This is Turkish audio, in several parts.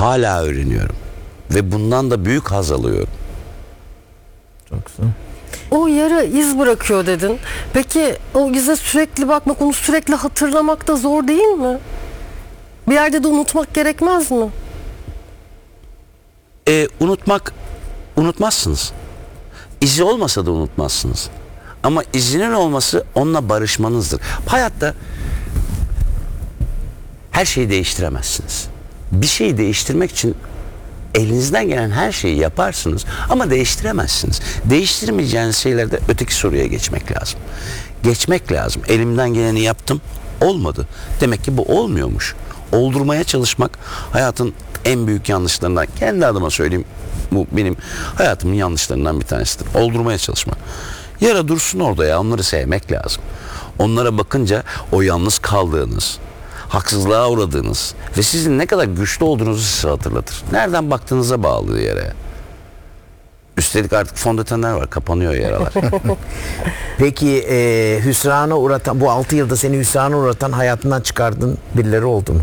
Hala öğreniyorum. Ve bundan da büyük haz alıyorum. Çok güzel. O yara iz bırakıyor dedin. Peki o ize sürekli bakmak, onu sürekli hatırlamak da zor değil mi? Bir yerde de unutmak gerekmez mi? Unutmazsınız. İzi olmasa da unutmazsınız. Ama izinin olması onunla barışmanızdır. Hayatta her şeyi değiştiremezsiniz. Bir şeyi değiştirmek için elinizden gelen her şeyi yaparsınız ama değiştiremezsiniz. Değiştirmeyeceğiniz şeylerde öteki soruya geçmek lazım. Geçmek lazım. Elimden geleni yaptım, olmadı. Demek ki bu olmuyormuş. Oldurmaya çalışmak hayatın en büyük yanlışlarından. Kendi adıma söyleyeyim, bu benim hayatımın yanlışlarından bir tanesidir. Oldurmaya çalışmak. Yara dursun orada ya, onları sevmek lazım. Onlara bakınca o yalnız kaldığınız, haksızlığa uğradığınız ve sizin ne kadar güçlü olduğunuzu size hatırlatır. Nereden baktığınıza bağlı yere. Üstelik artık fondötenler var, kapanıyor yaralar. Peki hüsrana uğratan, bu 6 yılda seni hüsrana uğratan, hayatından çıkardığın birileri oldu mu?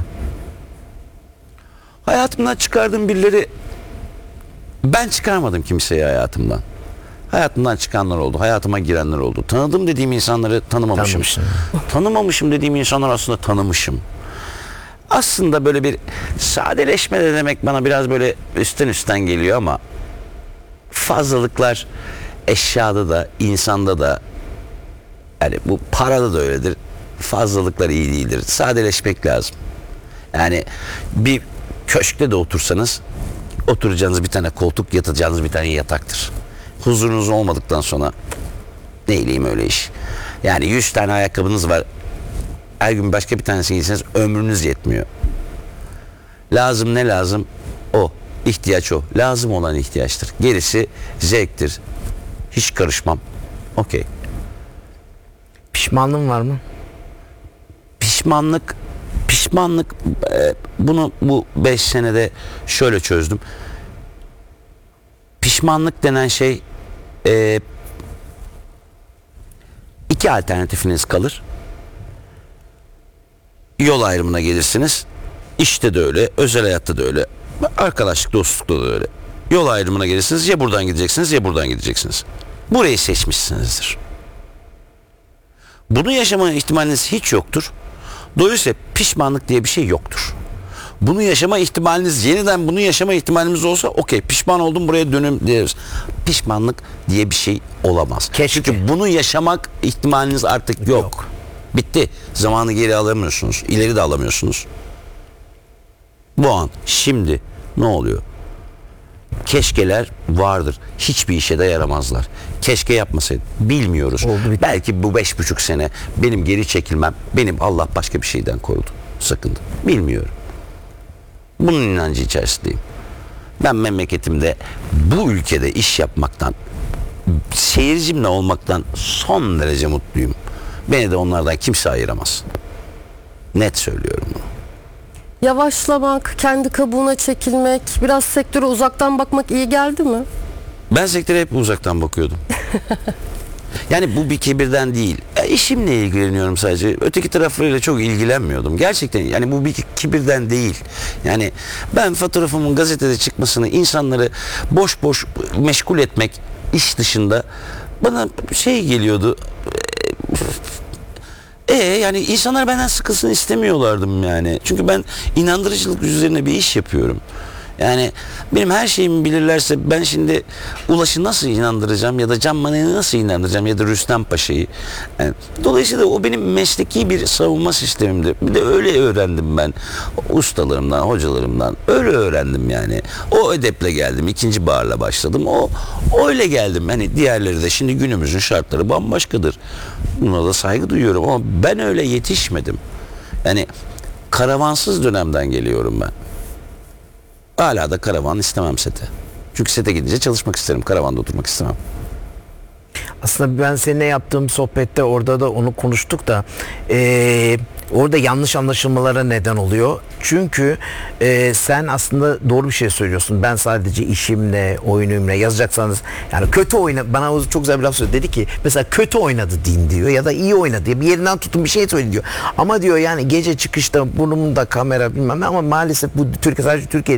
Hayatımdan çıkardığım birileri, ben çıkarmadım kimseyi hayatımdan. Hayatımdan çıkanlar oldu, hayatıma girenler oldu. Tanıdım dediğim insanları tanımamışım. Tanımamışım dediğim insanlar aslında tanımışım. Aslında böyle bir sadeleşme de demek bana biraz böyle üstten geliyor ama fazlalıklar eşyada da, insanda da, yani bu parada da öyledir. Fazlalıklar iyi değildir. Sadeleşmek lazım. Yani bir köşkte de otursanız, oturacağınız bir tane koltuk, yatacağınız bir tane yataktır. Huzurunuz olmadıktan sonra neyleyim öyle iş. Yani 100 tane ayakkabınız var. Her gün başka bir tanesini giyseniz ömrünüz yetmiyor. Lazım ne lazım? O. İhtiyaç o. Lazım olan ihtiyaçtır. Gerisi zevktir. Hiç karışmam. Okey. Pişmanlığın var mı? Pişmanlık bunu bu 5 senede şöyle çözdüm. Pişmanlık denen şey iki alternatifiniz kalır. Yol ayrımına gelirsiniz. İşte de öyle, özel hayatta da öyle. Arkadaşlık, dostlukta da öyle. Yol ayrımına gelirsiniz, ya buradan gideceksiniz ya buradan gideceksiniz. Burayı seçmişsinizdir. Bunu yaşama ihtimaliniz hiç yoktur. Dolayısıyla pişmanlık diye bir şey yoktur. Bunu yaşama ihtimaliniz, yeniden bunu yaşama ihtimalimiz olsa okey, pişman oldum, buraya dönüm deriz. Pişmanlık diye bir şey olamaz. Keşke. Çünkü bunu yaşamak ihtimaliniz artık yok. Bitti. Zamanı geri alamıyorsunuz. İleri de alamıyorsunuz. Bu an, şimdi ne oluyor? Keşkeler vardır. Hiçbir işe de yaramazlar. Keşke yapmasaydım. Bilmiyoruz. Belki bu 5,5 sene benim geri çekilmem, benim Allah başka bir şeyden korudu. Sakındı. Bilmiyorum. Bunun inancı içerisindeyim. Ben memleketimde, bu ülkede iş yapmaktan, seyircimle olmaktan son derece mutluyum. Beni de onlardan kimse ayıramaz. Net söylüyorum bunu. Yavaşlamak, kendi kabuğuna çekilmek, biraz sektöre uzaktan bakmak iyi geldi mi? Ben sektöre hep uzaktan bakıyordum. Yani bu bir kibirden değil. İşimle ilgileniyorum sadece. Öteki taraflarıyla çok ilgilenmiyordum. Gerçekten yani bu bir kibirden değil. Yani ben fotoğrafımın gazetede çıkmasını, insanları boş boş meşgul etmek iş dışında bana şey geliyordu. Yani insanlar benden sıkılsın istemiyorlardım yani. Çünkü ben inandırıcılık üzerine bir iş yapıyorum. Yani benim her şeyimi bilirlerse ben şimdi Ulaş'ı nasıl inandıracağım ya da Can Manay'ı nasıl inandıracağım ya da Rüstem Paşa'yı. Yani, dolayısıyla o benim mesleki bir savunma sistemimdi. Bir de öyle öğrendim ben ustalarımdan, hocalarımdan. Öyle öğrendim yani. O edeple geldim. 2. Bahar'la başladım. Öyle geldim. Hani diğerleri de şimdi günümüzün şartları bambaşkadır. Buna da saygı duyuyorum ama ben öyle yetişmedim. Yani karavansız dönemden geliyorum ben. Hala da karavan istemem sete. Çünkü sete gidince çalışmak isterim. Karavanda oturmak istemem. Aslında ben seninle yaptığım sohbette orada da onu konuştuk da orada yanlış anlaşılmalara neden oluyor. Çünkü sen aslında doğru bir şey söylüyorsun. Ben sadece işimle, oyunumla yazacaksanız yani kötü oyna, bana o çok güzel bir laf söyledi. Dedi ki mesela kötü oynadı deyin diyor ya da iyi oynadı diye bir yerinden tutun bir şey söyle diyor. Ama diyor yani gece çıkışta burnumda kamera bilmem ne ama maalesef bu Türkiye, sadece Türkiye